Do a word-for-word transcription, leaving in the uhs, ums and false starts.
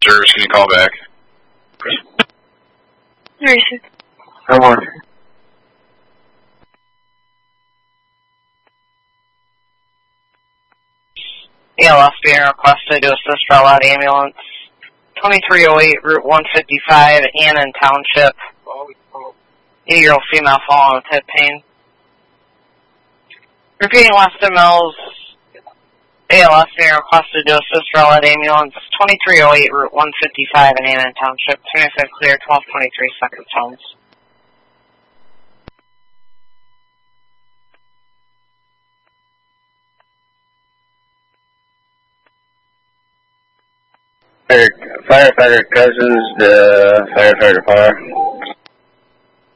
service. Can you call back? Reason. Come on. A L S being requested to assist Rowlett Ambulance. twenty-three oh eight Route one fifty-five, Annan Township. eighty-year-old female falling with hip pain. Repeating Lester Mills. A L S being requested to assist Rowlett Ambulance. twenty-three oh eight Route one fifty-five in Annan Township. twenty-five clear, twelve twenty-three seconds homes. Firefighter Cousins, the firefighter car.